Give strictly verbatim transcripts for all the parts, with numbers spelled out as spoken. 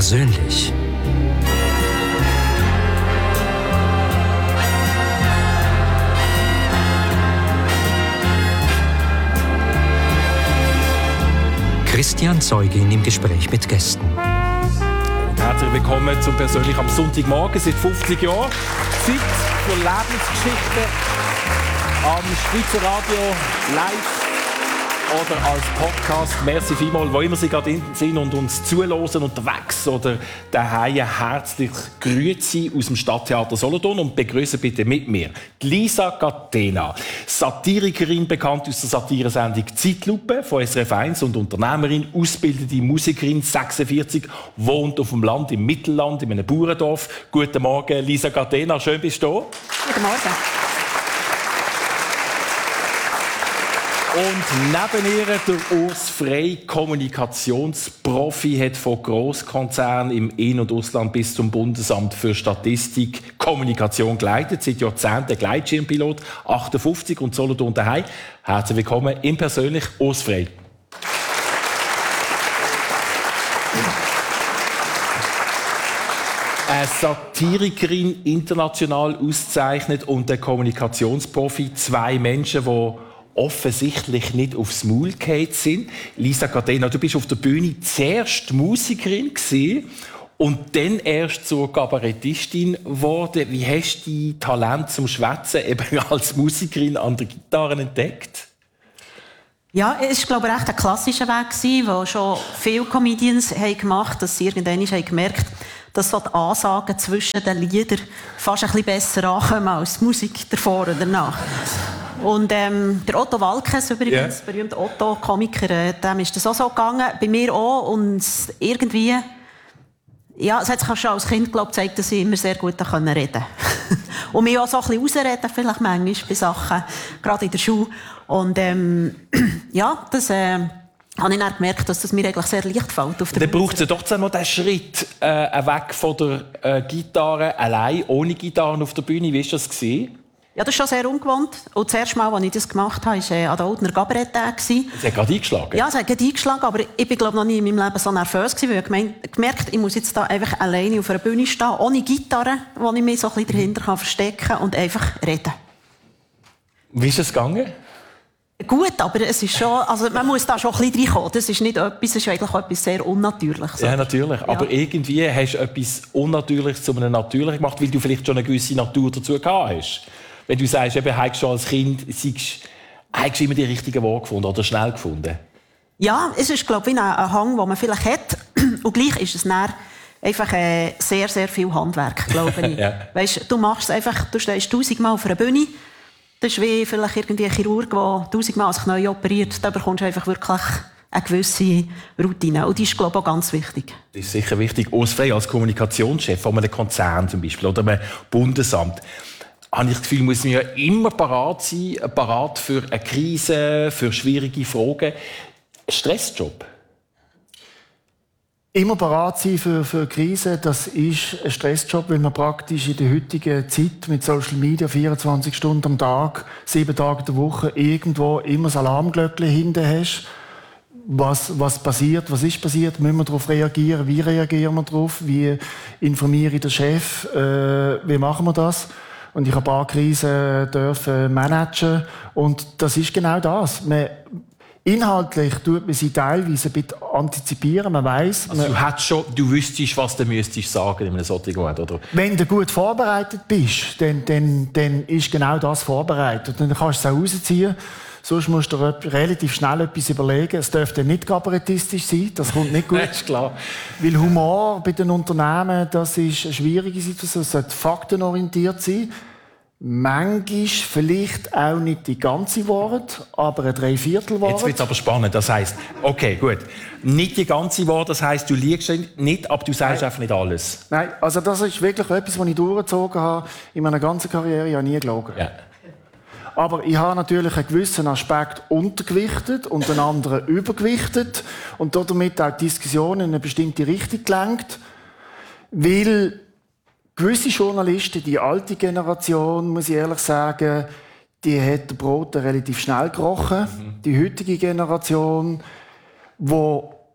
Persönlich. Christian Zeugin im Gespräch mit Gästen. Herzlich willkommen zum Persönlich am Sonntagmorgen seit fünfzig Jahren. Zeit für Lebensgeschichten am Schweizer Radio live oder als Podcast. Merci vielmals, wo immer Sie gerade sind und uns zuhören, unterwegs oder daheim. Herzlich grüezi aus dem Stadttheater Solothurn und begrüße bitte mit mir die Lisa Catena, Satirikerin, bekannt aus der Satiresendung Zeitlupe von S R F eins und Unternehmerin, ausgebildete Musikerin, sechsundvierzig, wohnt auf dem Land im Mittelland, in einem Bauerndorf. Guten Morgen, Lisa Catena, schön bist du da. Guten Morgen. Und neben ihr der Urs Frey, Kommunikationsprofi, hat von Grosskonzernen im In- und Ausland bis zum Bundesamt für Statistik Kommunikation geleitet. Seit Jahrzehnten Gleitschirmpilot, achtundfünfzig und Solothurn daheim. Herzlich willkommen im Persönlich, Urs Frey. Eine Satirikerin, international ausgezeichnet und ein Kommunikationsprofi. Zwei Menschen, die offensichtlich nicht aufs Maul gefallen sind. Lisa Catena, du bist auf der Bühne zuerst Musikerin gewesen und dann erst zur Kabarettistin geworden. Wie hast du dein Talent zum Schwätzen eben als Musikerin an der Gitarre entdeckt? Ja, es war, glaube ich, ein klassischer Weg, den schon viele Comedians haben gemacht haben, dass sie irgendwann haben gemerkt haben, dass so die Ansagen zwischen den Liedern fast ein bisschen besser ankommen als die Musik davor oder danach. Und ähm, der Otto Walkes, übrigens, yeah. berühmter Otto-Komiker, äh, dem ist das auch so gegangen, bei mir auch. Und irgendwie, ja, es hat sich schon als Kind, glaube ich, gezeigt, dass ich immer sehr gut reden konnte. Und mich auch so ein bisschen ausreden, vielleicht manchmal bei Sachen, gerade in der Schule. Und ähm, ja, das äh, habe ich dann gemerkt, dass das mir eigentlich sehr leicht fällt. Auf der dann braucht es ja doch noch den Schritt äh, weg von der äh, Gitarre, allein, ohne Gitarre auf der Bühne. Wie war das gewesen? Ja, das ist schon sehr ungewohnt. Und das erste Mal, als ich das gemacht habe, war äh, an der Oldner Cabaret-Tag. Sie hat gerade eingeschlagen? Ja, sie hat gerade eingeschlagen, aber ich bin, glaube ich, noch nie in meinem Leben so nervös gewesen, weil ich gemerkt, ich muss jetzt da einfach alleine auf einer Bühne stehen, ohne Gitarre, wo ich mich so ein bisschen dahinter kann verstecken kann und einfach reden. Wie ist es gegangen? Gut, aber es ist schon, also man muss da schon ein bisschen reinkommen. Das ist nicht etwas, das ist eigentlich etwas sehr Unnatürliches. Ja, natürlich. Ja. Aber irgendwie hast du etwas Unnatürliches zu einem Natürlichen gemacht, weil du vielleicht schon eine gewisse Natur dazu gehabt hast. Wenn du sagst, eben, hast du schon als Kind hast du immer die richtigen Worte gefunden oder schnell gefunden? Ja, es ist, glaube ich, ein Hang, den man vielleicht hat. Und gleich ist es dann einfach äh, sehr, sehr viel Handwerk, glaube ich. Ja. Weißt, du machst es einfach, du stehst tausendmal auf einer Bühne. Das ist wie vielleicht irgendwie ein Chirurg, der tausendmal sich neu operiert. Da bekommst du einfach wirklich eine gewisse Routine. Und die ist, glaube ich, auch ganz wichtig. Das ist sicher wichtig. Urs Frey als Kommunikationschef von einem Konzern zum Beispiel oder einem Bundesamt, habe ich das Gefühl, muss man ja immer parat sein, parat für eine Krise, für schwierige Fragen. Ein Stressjob? Immer parat sein für, für Krisen, das ist ein Stressjob, weil man praktisch in der heutigen Zeit mit Social Media vierundzwanzig Stunden am Tag, sieben Tage der Woche irgendwo immer das Alarmglöckchen hinten hast. Was, was passiert, was ist passiert, müssen wir darauf reagieren, wie reagieren wir darauf, wie informiere ich den Chef, äh, wie machen wir das? Und ich habe ein paar Krisen dürfen managen. Und das ist genau das. Man, inhaltlich tut man sie teilweise ein bisschen antizipieren. Man weiss, also du, hättest schon, du wüsstest, was du müsstest sagen in einem solchen Moment, oder? Wenn du gut vorbereitet bist, dann, dann, dann ist genau das vorbereitet. Und dann kannst du es auch rausziehen. Sonst musst du dir relativ schnell etwas überlegen. Es dürfte nicht kabarettistisch sein, das kommt nicht gut. Das ist klar. Weil Humor bei den Unternehmen, das ist eine schwierige Situation. Es sollte faktenorientiert sein. Manchmal vielleicht auch nicht die ganze Wahrheit, aber ein Dreiviertel Wahrheit. Jetzt wird es aber spannend. Das heisst, okay, gut. Nicht die ganze Wahrheit, das heisst, du liegst nicht, aber du sagst Nein. einfach nicht alles. Nein, also das ist wirklich etwas, was ich durchgezogen habe in meiner ganzen Karriere. Ich habe nie gelogen. Ja. Aber ich habe natürlich einen gewissen Aspekt untergewichtet und einen anderen übergewichtet und damit auch die Diskussion in eine bestimmte Richtung gelenkt. Weil gewisse Journalisten, die alte Generation, muss ich ehrlich sagen, die hat Brot relativ schnell gerochen. Mhm. Die heutige Generation, die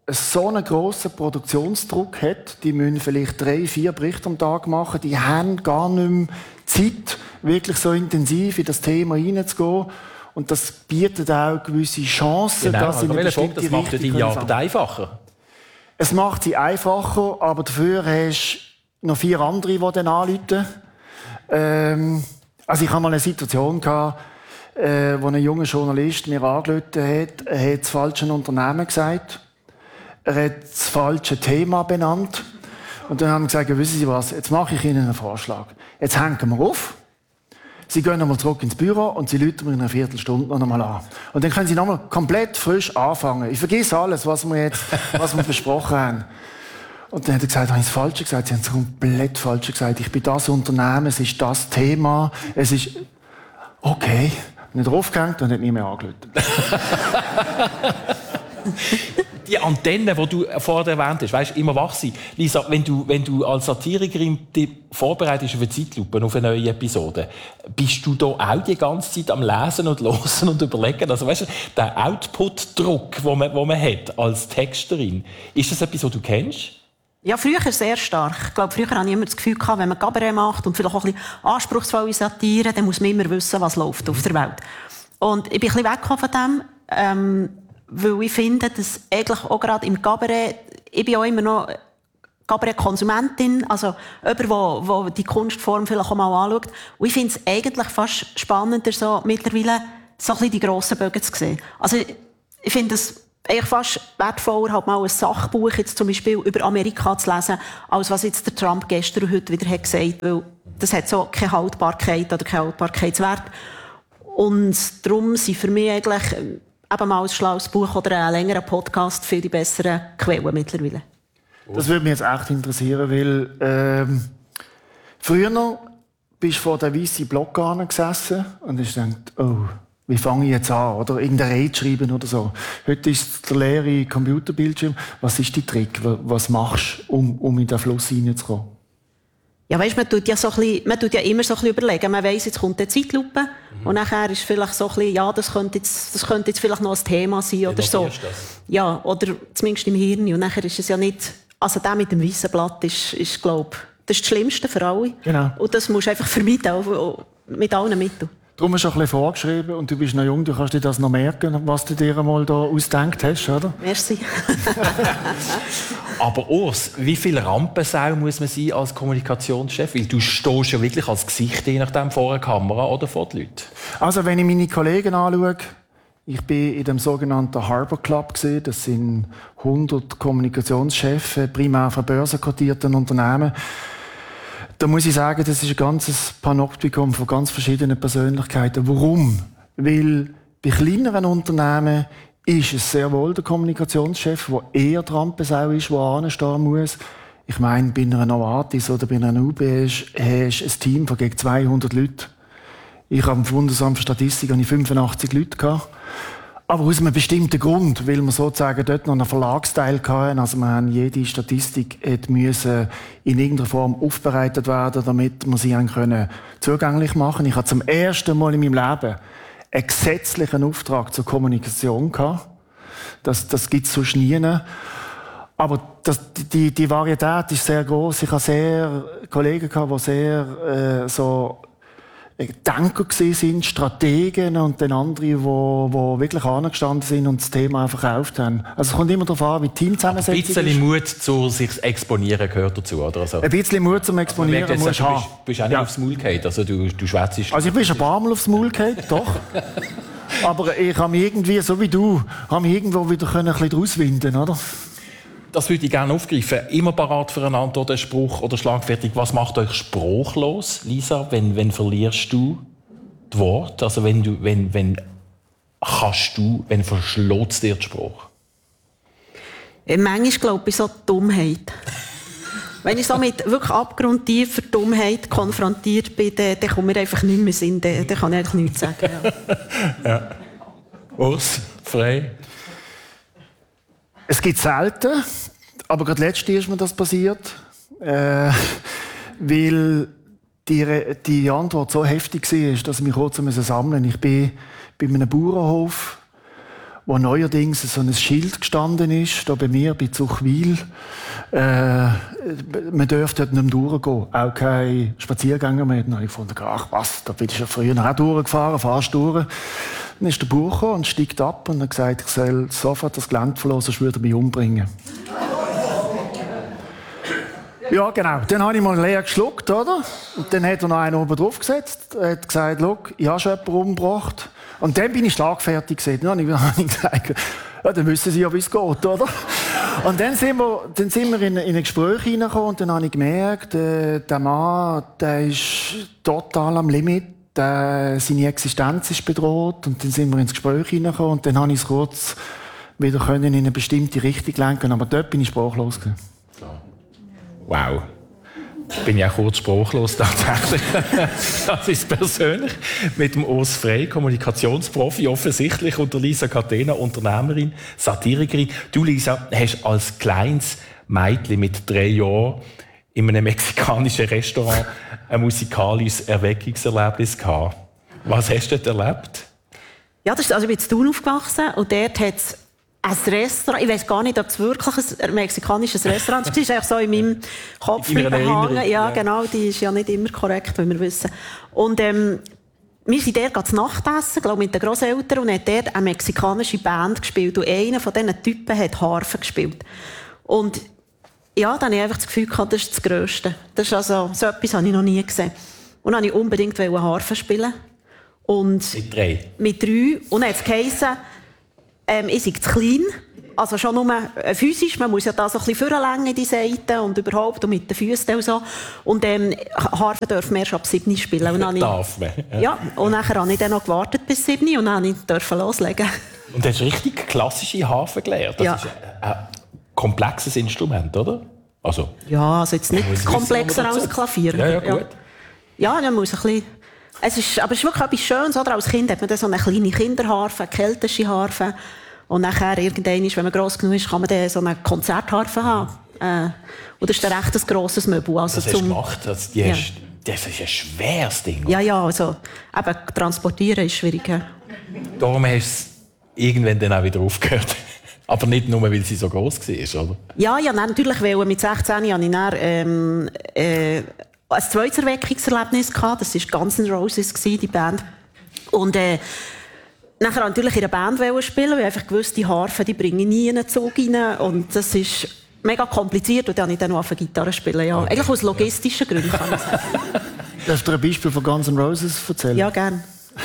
so einen grossen Produktionsdruck hat, die müssen vielleicht drei, vier Berichte am Tag machen, die haben gar nicht mehr Zeit, wirklich so intensiv in das Thema hineinzugehen. Und das bietet auch gewisse Chancen, genau, dass sie eine bestimmte das macht Richtung deine Arbeit einfacher. Es macht sie einfacher, aber dafür hast du noch vier andere, die dann anrufen. Ähm, also ich hatte mal eine Situation gehabt, äh, wo ein junger Journalist mir angerufen hat. Er hat das falsche Unternehmen gesagt. Er hat das falsche Thema benannt. Und dann haben wir gesagt, ja, wissen Sie was, jetzt mache ich Ihnen einen Vorschlag. Jetzt hängen wir auf. Sie gehen nochmal zurück ins Büro und Sie rufen mir in einer Viertelstunde noch einmal an. Und dann können Sie nochmal komplett frisch anfangen. Ich vergesse alles, was wir jetzt was wir besprochen haben. Und dann hat er gesagt, habe ich das Falsche gesagt? Sie haben es komplett Falsche gesagt. Ich bin das Unternehmen, es ist das Thema, es ist... Okay. Und dann draufgehängt und hat nie mehr angerufen. Die Antenne, die du vorher erwähnt hast, weißt, immer wach sein. Lisa, wenn du, wenn du als Satirikerin dich vorbereitest auf eine Zeitlupe, auf eine neue Episode, bist du da auch die ganze Zeit am Lesen und Hören und Überlegen? Also, weißt du, der Output-Druck, den man, den man hat als Texterin, ist das etwas, was du kennst? Ja, früher sehr stark. Ich glaube, früher hatte ich immer das Gefühl, wenn man Cabaret macht und vielleicht auch ein bisschen anspruchsvolle Satire, dann muss man immer wissen, was läuft auf der Welt. Und ich bin ein bisschen weggekommen von dem, ähm, weil ich finde, dass eigentlich auch gerade im Cabaret, ich bin auch immer noch Cabaret-Konsumentin, also jemand, der die Kunstform vielleicht auch mal anschaut. Und ich finde es eigentlich fast spannender, so mittlerweile so ein bisschen die grossen Bögen zu sehen. Also ich finde es eigentlich fast wertvoller, halt mal ein Sachbuch jetzt zum Beispiel über Amerika zu lesen, als was jetzt der Trump gestern und heute wieder hat gesagt, weil das hat so keine Haltbarkeit oder keinen Haltbarkeitswert. Und darum sind für mich eigentlich eben mal ein schlaues Buch oder ein längerer Podcast für die besseren Quellen mittlerweile. Das würde mich jetzt echt interessieren, weil ähm, früher bist du vor der weißen Block gesessen und hast gedacht, oh, wie fange ich jetzt an? Oder irgendeine Rede schreiben oder so. Heute ist es der leere Computerbildschirm. Was ist die Trick? Was machst du, um, um in den Fluss hineinzukommen? Ja, weißt, man tut ja so ein bisschen, man tut ja immer so ein bisschen überlegen. Man weiss, jetzt kommt eine Zeitlupe. Mhm. Und nachher ist vielleicht so ein bisschen, ja, das könnte jetzt, das könnte jetzt vielleicht noch ein Thema sein Wie oder so. Das? Ja, oder zumindest im Hirn. Und nachher ist es ja nicht, also der mit dem weißen Blatt ist, ist glaube ich, das ist das Schlimmste für alle. Genau. Und das musst du einfach vermeiden, auch mit allen Mitteln. Darum hast du auch ein bisschen vorgeschrieben und du bist noch jung, du kannst dir das noch merken, was du dir einmal da ausgedacht hast, oder? Merci. Aber Urs, wie viel Rampensau muss man sein als Kommunikationschef? Weil du stehst ja wirklich als Gesicht, je nachdem, vor der Kamera oder vor den Leuten. Also wenn ich meine Kollegen anschaue, ich bin in dem sogenannten Harbor Club gesehen. Das sind hundert Kommunikationschefs, primär von börsenkotierten Unternehmen. Da muss ich sagen, das ist ein ganzes Panoptikum von ganz verschiedenen Persönlichkeiten. Warum? Weil bei kleineren Unternehmen ist es sehr wohl der Kommunikationschef, der eher die Rampensau ist, der anstehen muss. Ich meine, bei einer Novartis oder bei einer U B S hast du ein Team von gegen zweihundert Leuten. Ich habe im Bundesamt für Statistik fünfundachtzig Leute gehabt. Aber aus einem bestimmten Grund, weil wir sozusagen dort noch einen Verlagsteil hatten. Also wir haben jede Statistik müssen in irgendeiner Form aufbereitet werden, damit wir sie können zugänglich machen können. Ich hatte zum ersten Mal in meinem Leben einen gesetzlichen Auftrag zur Kommunikation gehabt. Das, das gibt es sonst nie. Aber das, die, die Varietät ist sehr groß. Ich hatte sehr Kollegen gehabt, die sehr äh, so Denker gewesen sind, Strategen und dann andere, die, die wirklich angestanden sind und das Thema einfach verkauft haben. Also es kommt immer darauf an, wie die Teamzusammensetzung ist. Ein bisschen Mut zu sich exponieren gehört dazu, oder? Also, ein bisschen Mut zum Exponieren also, musst du haben. Du bist, bist auch nicht ja. aufs Maul gefallen, also du, du schwätzest. Also ich bin schon ein paar Mal aufs Maul gefallen, doch. Aber ich habe mich irgendwie, so wie du, habe mich irgendwo wieder ein bisschen daraus winden, oder? Das würde ich gerne aufgreifen. Immer parat für eine Antwort, einen Spruch oder schlagfertig. Was macht euch sprachlos, Lisa? Wenn, wenn verlierst du das Wort? Also wenn du, wenn, wenn kannst du, wenn verschlägt dir der Spruch? Manchmal glaube ich so Dummheit. Wenn ich so mit wirklich abgrundtiefer Dummheit konfrontiert bin, dann, dann kommt mir einfach nicht mehr Sinn. Dann, dann kann ich eigentlich nichts sagen. Ja. Ja. Urs, frei. Es gibt selten, aber gerade letztes Jahr ist mir das passiert, äh, weil die, die Antwort so heftig war, dass ich mich kurz sammeln musste. Ich bin bei einem Bauernhof wo neuerdings so ein Schild gestanden ist, da bei mir, bei Zuchwil. Äh, man dürfte dort nicht mehr durchgehen, auch keine Spaziergänger mehr. Dann habe ich gefunden, ach was, da bin ich ja früher auch durchgefahren, fahrst durch. Dann ist der Bauer gekommen und steigt ab und hat gesagt, ich soll sofort das Gelände verlassen, sonst würde er mich umbringen. Ja, genau. Dann habe ich mal leer geschluckt, oder? Und dann hat er noch einen oben drauf gesetzt. Er hat gesagt, schau, ich habe schon jemanden umgebracht. Und dann bin ich schlagfertig gewesen. Dann habe ich gesagt, ja, dann wissen Sie ja, wie es geht, oder? Und dann sind wir, dann sind wir in, in ein Gespräch hineingekommen und dann habe ich gemerkt, äh, der Mann, der ist total am Limit. Der, seine Existenz ist bedroht. Und dann sind wir ins Gespräch hineingekommen und dann habe ich es kurz wieder können in eine bestimmte Richtung lenken. Aber dort bin ich sprachlos gewesen. Wow. Bin ich auch kurz sprachlos tatsächlich. Das ist persönlich mit dem Urs Frey, Kommunikationsprofi, offensichtlich, und der Lisa Catena, Unternehmerin, Satirikerin. Du, Lisa, hast als kleines Mädchen mit drei Jahren in einem mexikanischen Restaurant ein musikalisches Erweckungserlebnis gehabt. Was hast du dort erlebt? Ja, das ist, also ich bin in Thun aufgewachsen und dort hat es ein Restaurant, ich weiß gar nicht, ob es wirklich ein mexikanisches Restaurant ist. Das ist eigentlich so in meinem Kopf behangen. Ja, ja, genau, die ist ja nicht immer korrekt, wie wir wissen. Und ähm, wir sind dort zu Nacht essen, glaube mit den Grosseltern, und hat dort eine mexikanische Band gespielt. Und einer von diesen Typen hat Harfe gespielt. Und ja, dann habe ich einfach das Gefühl gehabt, das ist das Grösste. Das ist also, so etwas habe ich noch nie gesehen. Und dann wollte ich unbedingt Harfe spielen. Und mit drei? Mit drei. Und dann hat es geheissen, Ähm, ich sei zu klein, also schon nur äh, physisch, man muss ja da so ein bisschen vorlängen, die Seiten und überhaupt und mit den Füßen und so. Und ähm, Harfe dürfen wir erst ab sieben spielen. Und dann darf man? Ja. ja, und nachher habe ich dann noch gewartet bis sieben und dann durfte ich loslegen. Und du hast richtig klassische Harfe gelernt. Das ja. ist ein, ein komplexes Instrument, oder? Also, ja, also jetzt nicht komplexer als Klavier. Ja, ja, gut. Ja, ja, man muss ein bisschen... Es ist, aber es ist wirklich etwas Schönes, oder? Als Kind hat man dann so eine kleine Kinderharfe, eine keltische Harfe. Und nachher, irgendwann, wenn man gross genug ist, kann man dann so eine Konzertharfe haben. Äh, und das ist dann recht ein grosses Möbel. Also das zum, hast du gemacht? Das, die ja. hast, das ist ein schweres Ding. Ja, ja, also eben, transportieren ist schwierig. Ja. Darum hast du es irgendwann dann auch wieder aufgehört. Aber nicht nur, weil sie so gross war, oder? Ja, ja, natürlich, weil mit sechzehn hatte ich dann, ähm, äh, ein zweites Erweckungserlebnis gehabt. Das war Guns N' Roses, die Band. Und äh, nachher natürlich in einer Band spielen, weil ich einfach gewusst, die Harfe, die bringe ich nie in einen Zug rein. Und das ist mega kompliziert. Und dann habe ich dann noch auf der Gitarre spielen. Ja. Okay. Eigentlich aus logistischen Gründen, kann ich sagen. Darfst du dir ein Beispiel von Guns N' Roses erzählen? Ja, gerne.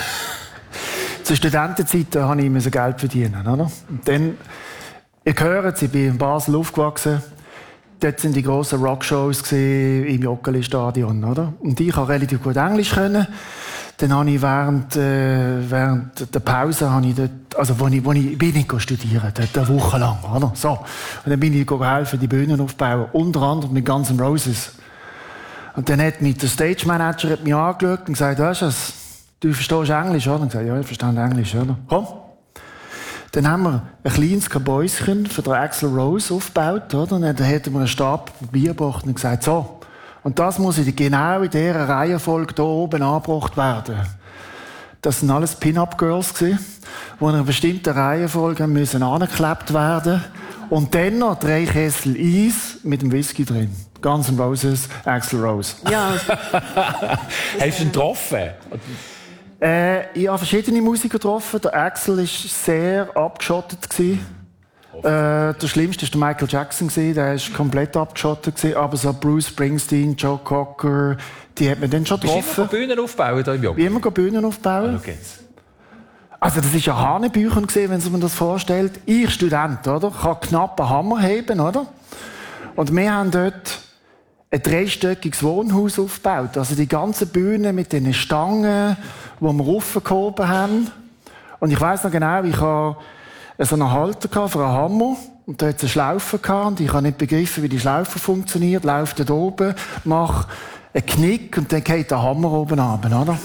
Zur Studentenzeit musste ich Geld verdienen. Oder? Und dann, ihr hört, ich bin in Basel aufgewachsen. Dort waren die grossen Rockshows im Joggeli-Stadion, oder? Und ich konnte relativ gut Englisch können. Dann habe ich während, äh, während der Pause, habe ich dort, also wo ich, wo ich bin nicht studieren, dort eine Woche lang, oder? So. Und dann bin ich geholfen, die Bühnen aufzubauen, unter anderem mit Guns N' Roses. Und dann hat mich der Stage Manager hat mich angeschaut und gesagt, weißt du, du verstehst Englisch, oder? Und ich gesagt, ja, ich verstehe Englisch, oder? Komm. Dann haben wir ein kleines Kabäuschen für den Axl Rose aufgebaut, oder? Und dann hätten wir einen Stab Bier gebracht und gesagt, so. Und das muss in genau in dieser Reihenfolge hier oben angebracht werden. Das waren alles Pin-Up-Girls, die in einer bestimmten Reihenfolge müssen angeklebt werden. Und dann noch drei Kessel Eis mit dem Whisky drin. Guns N' Roses, Axl Rose. Ja. Hast du ihn getroffen? Äh, ich habe verschiedene Musiker getroffen. Der Axl war sehr abgeschottet. Äh, der schlimmste war der Michael Jackson, der war komplett abgeschottet. Aber so Bruce Springsteen, Joe Cocker, die hat man dann schon getroffen. Bist du immer Bühnen aufbauen hier im Job? Wie immer Bühnen aufbauen. Okay. Also das war ja Hanebüchen, wenn man das vorstellt. Ich, Student, oder? Kann knapp einen Hammer heben, oder? Und wir haben dort ein dreistöckiges Wohnhaus aufgebaut. Also die ganze Bühne mit den Stangen, die wir raufgehoben haben. Und ich weiss noch genau, ich hatte so einen Halter für einen Hammer. Und da hatte es eine Schlaufe gehabt. Und ich habe nicht begriffen, wie die Schlaufe funktioniert. Laufe dort oben, mache einen Knick und dann geht der Hammer oben runter, oder?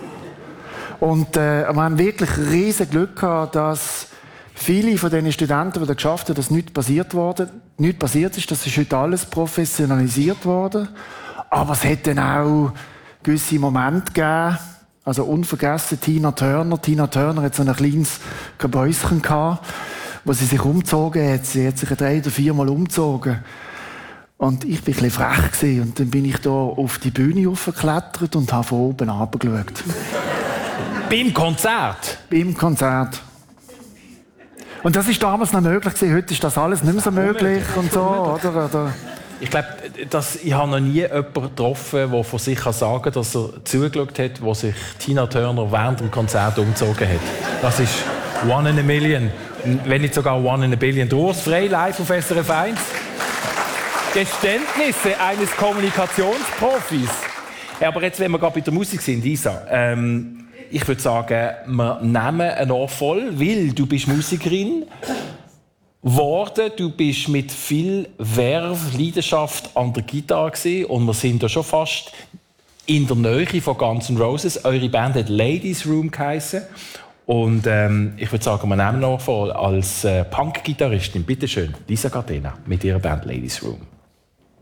Und äh, wir haben wirklich riesen Glück gehabt, dass viele von den Studenten, die das geschafft haben, dass nichts passiert wurde. Nichts passiert ist, das ist heute alles professionalisiert worden. Aber es hat dann auch gewisse Momente gegeben, Also unvergessen Tina Turner. Tina Turner hat so ein kleines Gebäuschen gehabt, wo sie sich umgezogen hat. Sie hat sich drei oder viermal umgezogen. Und ich war ein bisschen frech gewesen. Und dann bin ich da auf die Bühne hochgeklettert und habe von oben runtergeschaut. Beim Konzert? Beim Konzert. Und das war damals noch möglich gewesen. Heute ist das alles nicht mehr so möglich und so, oder? oder? Ich glaube, ich habe noch nie jemanden getroffen, der von sich sagen kann, dass er zugeschaut hat, wo sich Tina Turner während dem Konzert umgezogen hat. Das ist one in a million. Wenn nicht sogar one in a billion. Urs Frey, live auf S R F eins. Geständnisse eines Kommunikationsprofis. Ja, aber jetzt, wenn wir gerade bei der Musik sind, Isa, ähm, ich würde sagen, wir nehmen ein Ohr voll, weil du bist Musikerin geworden, du bist mit viel Verve, Leidenschaft an der Gitarre gewesen, und wir sind ja schon fast in der Nähe von Guns N' Roses. Eure Band hat Ladies Room geheissen. Und ähm, ich würde sagen, wir nehmen noch voll als äh, Punk-Gitarristin, bitteschön, Lisa Catena mit ihrer Band Ladies Room.